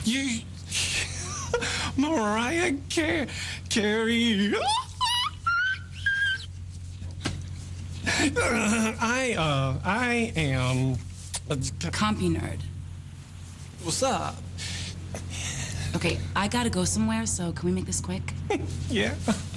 You, Mariah Carey. I am a Compy nerd. What's up? Okay, I gotta go somewhere, so can we make this quick? Yeah.